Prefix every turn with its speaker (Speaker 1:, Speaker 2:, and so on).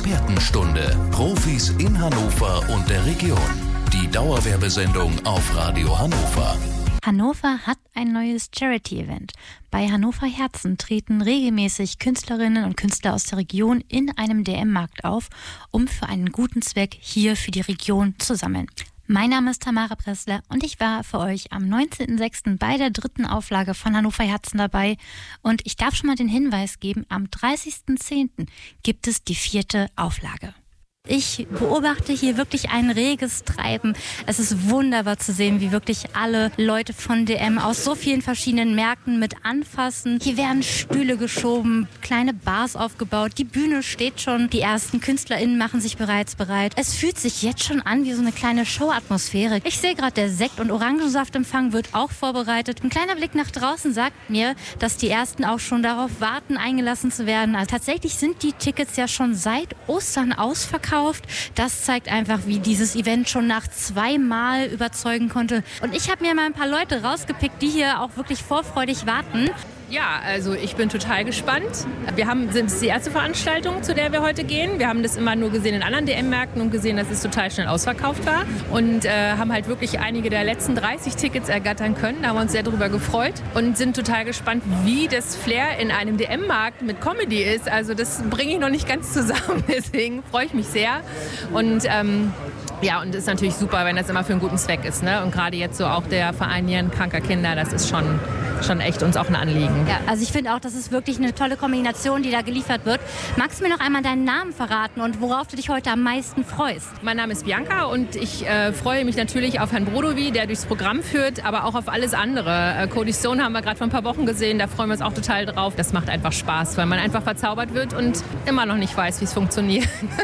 Speaker 1: Expertenstunde. Profis in Hannover und der Region. Die Dauerwerbesendung auf Radio Hannover.
Speaker 2: Hannover hat ein neues Charity-Event. Bei Hannover Herzen treten regelmäßig Künstlerinnen und Künstler aus der Region in einem DM-Markt auf, um für einen guten Zweck hier für die Region zu sammeln. Mein Name ist Tamara Pressler und ich war für euch am 19.06. bei der 3. Auflage von Hannover Herzen dabei. Und ich darf schon mal den Hinweis geben, am 30.10. gibt es die 4. Auflage. Ich beobachte hier wirklich ein reges Treiben. Es ist wunderbar zu sehen, wie wirklich alle Leute von DM aus so vielen verschiedenen Märkten mit anfassen. Hier werden Stühle geschoben, kleine Bars aufgebaut, die Bühne steht schon, die ersten KünstlerInnen machen sich bereits bereit. Es fühlt sich jetzt schon an wie so eine kleine Show-Atmosphäre. Ich sehe gerade, der Sekt- und Orangensaftempfang wird auch vorbereitet. Ein kleiner Blick nach draußen sagt mir, dass die Ersten auch schon darauf warten, eingelassen zu werden. Also tatsächlich sind die Tickets ja schon seit Ostern ausverkauft. Das zeigt einfach, wie dieses Event schon nach 2 Mal überzeugen konnte. Und ich habe mir mal ein paar Leute rausgepickt, die hier auch wirklich vorfreudig warten.
Speaker 3: Ja, also ich bin total gespannt. Sind es die erste Veranstaltung, zu der wir heute gehen. Wir haben das immer nur gesehen in anderen DM-Märkten und gesehen, dass es total schnell ausverkauft war. Und haben halt wirklich einige der letzten 30 Tickets ergattern können. Da haben wir uns sehr drüber gefreut und sind total gespannt, wie das Flair in einem DM-Markt mit Comedy ist. Also das bringe ich noch nicht ganz zusammen. Deswegen freue ich mich sehr. Und ja, und es ist natürlich super, wenn das immer für einen guten Zweck ist. Ne? Und gerade jetzt so auch der Verein kranker Kinder, das ist schon echt uns auch ein Anliegen.
Speaker 2: Ja, also ich finde auch, das ist wirklich eine tolle Kombination, die da geliefert wird. Magst du mir noch einmal deinen Namen verraten und worauf du dich heute am meisten freust?
Speaker 3: Mein Name ist Bianca und ich freue mich natürlich auf Herrn Brodowy, der durchs Programm führt, aber auch auf alles andere. Cody Stone haben wir gerade vor ein paar Wochen gesehen, da freuen wir uns auch total drauf. Das macht einfach Spaß, weil man einfach verzaubert wird und immer noch nicht weiß, wie es funktioniert.